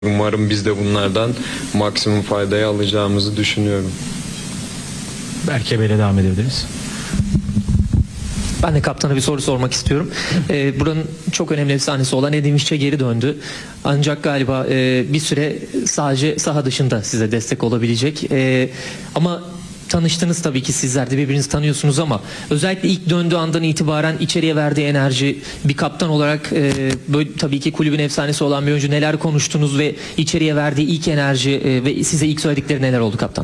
Umarım biz de bunlardan maksimum faydayı alacağımızı düşünüyorum. Berke Bey'le devam edebiliriz. Ben de kaptana bir soru sormak istiyorum. Buranın çok önemli bir sahnesi olan Edin Visca geri döndü. Ancak galiba bir süre sadece saha dışında size destek olabilecek. Ama tanıştınız tabii ki, sizler de birbirinizi tanıyorsunuz ama özellikle ilk döndüğü andan itibaren içeriye verdiği enerji, bir kaptan olarak böyle tabii ki kulübün efsanesi olan bir oyuncu, neler konuştunuz ve içeriye verdiği ilk enerji ve size ilk söyledikleri neler oldu kaptan?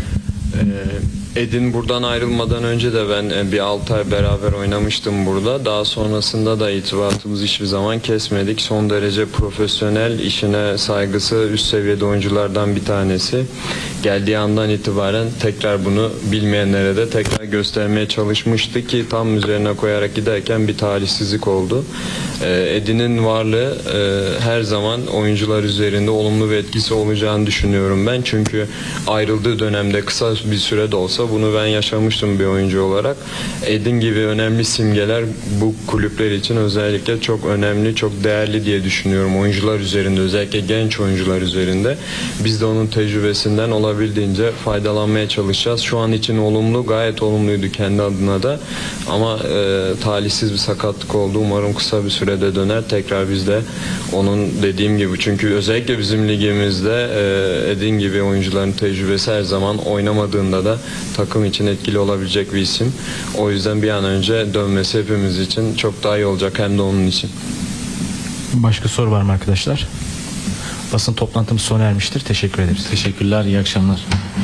Edin buradan ayrılmadan önce de ben bir 6 ay beraber oynamıştım burada. Daha sonrasında da irtibatımızı hiçbir zaman kesmedik. Son derece profesyonel, işine saygısı üst seviyede oyunculardan bir tanesi. Geldiği andan itibaren tekrar bunu bilmeyenlere de tekrar göstermeye çalışmıştı ki tam üzerine koyarak giderken bir talihsizlik oldu. Edin'in varlığı her zaman oyuncular üzerinde olumlu bir etkisi olacağını düşünüyorum ben. Çünkü ayrıldığı dönemde kısa bir süre de olsa bunu ben yaşamıştım bir oyuncu olarak. Edin gibi önemli simgeler bu kulüpler için özellikle çok önemli, çok değerli diye düşünüyorum. Oyuncular üzerinde, özellikle genç oyuncular üzerinde. Biz de onun tecrübesinden olabildiğince faydalanmaya çalışacağız. Şu an için olumlu, gayet olumluydu kendi adına da. Ama talihsiz bir sakatlık oldu. Umarım kısa bir sürede döner. Tekrar biz de onun dediğim gibi, çünkü özellikle bizim ligimizde Edin gibi oyuncuların tecrübesi her zaman oynamadığında da takım için etkili olabilecek bir isim. O yüzden bir an önce dönmesi hepimiz için çok daha iyi olacak, hem de onun için. Başka soru var mı arkadaşlar? Basın toplantımız sona ermiştir. Teşekkür ederiz. Teşekkürler, iyi akşamlar.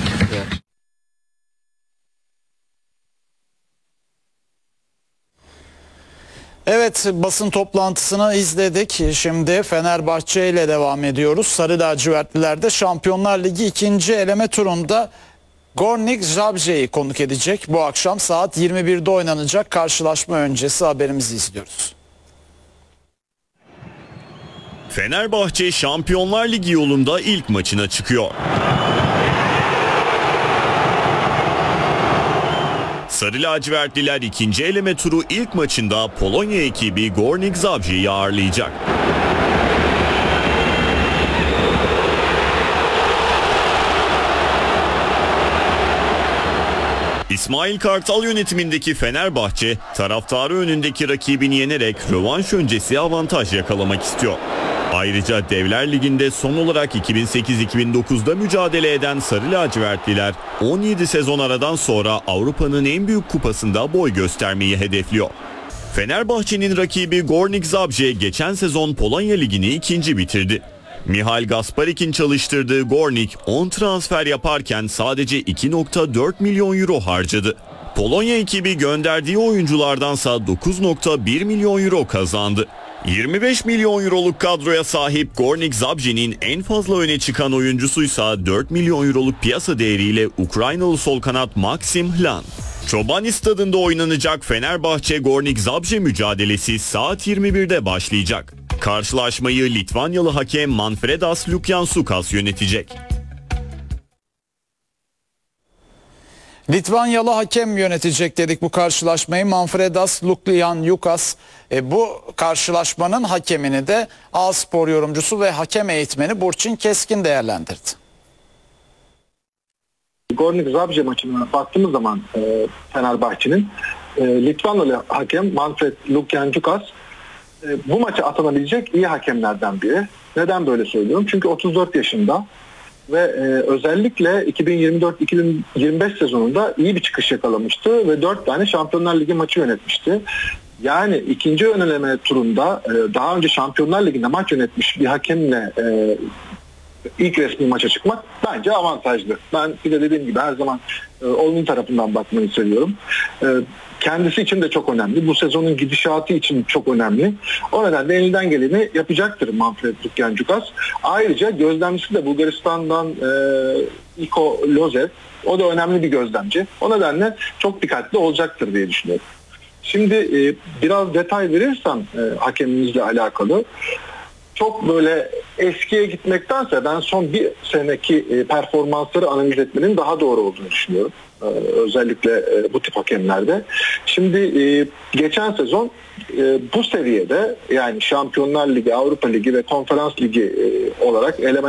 Evet, basın toplantısını izledik. Şimdi Fenerbahçe ile devam ediyoruz. Sarı lacivertliler de Şampiyonlar Ligi ikinci eleme turunda Gornik Zabrze'yi konuk edecek. Bu akşam saat 21'de oynanacak karşılaşma öncesi haberimizi izliyoruz. Fenerbahçe Şampiyonlar Ligi yolunda ilk maçına çıkıyor. Sarı lacivertliler ikinci eleme turu ilk maçında Polonya ekibi Gornik Zabrze'yi ağırlayacak. İsmail Kartal yönetimindeki Fenerbahçe, taraftarı önündeki rakibini yenerek rövanş öncesi avantaj yakalamak istiyor. Ayrıca Devler Ligi'nde son olarak 2008-2009'da mücadele eden Sarı lacivertliler 17 sezon aradan sonra Avrupa'nın en büyük kupasında boy göstermeyi hedefliyor. Fenerbahçe'nin rakibi Gornik Zabrze geçen sezon Polonya Ligi'ni ikinci bitirdi. Mihail Gasparik'in çalıştırdığı Gornik 10 transfer yaparken sadece 2,4 milyon euro harcadı. Polonya ekibi gönderdiği oyunculardansa 9,1 milyon euro kazandı. 25 milyon euroluk kadroya sahip Gornik Zabrze'nin en fazla öne çıkan oyuncusuysa 4 milyon euroluk piyasa değeriyle Ukraynalı sol kanat Maksim Hlan. Çobani Stadı'nda oynanacak Fenerbahçe Gornik Zabrze mücadelesi saat 21'de başlayacak. Karşılaşmayı Litvanyalı hakem Manfredas Lukjansukas yönetecek. Litvanyalı hakem yönetecek dedik bu karşılaşmayı. Manfredas Lukjansukas. Bu karşılaşmanın hakemini de A-Spor yorumcusu ve hakem eğitmeni Burçin Keskin değerlendirdi. Gornik Zabrze maçına baktığımız zaman Fenerbahçe'nin Litvanyalı hakem Manfred Lukjansukas bu maça atanabilecek iyi hakemlerden biri. Neden böyle söylüyorum? Çünkü 34 yaşında ve özellikle 2024-2025 sezonunda iyi bir çıkış yakalamıştı ve 4 tane Şampiyonlar Ligi maçı yönetmişti. Yani ikinci öneleme turunda daha önce Şampiyonlar Ligi'nde maç yönetmiş bir hakemle ilk resmi maça çıkmak bence avantajlı. Ben bir de dediğim gibi her zaman onun tarafından bakmayı seviyorum. Kendisi için de çok önemli. Bu sezonun gidişatı için çok önemli. O nedenle elinden geleni yapacaktır Manfred Lukjansukas. Ayrıca gözlemcisi de Bulgaristan'dan Iko Lozev. O da önemli bir gözlemci. O nedenle çok dikkatli olacaktır diye düşünüyorum. Şimdi biraz detay verirsem hakemimizle alakalı. çok böyle eskiye gitmektense ben son bir seneki performansları analiz etmenin daha doğru olduğunu düşünüyorum. Özellikle bu tip hakemlerde. Şimdi geçen sezon bu seviyede, yani Şampiyonlar Ligi, Avrupa Ligi ve Konferans Ligi olarak eleme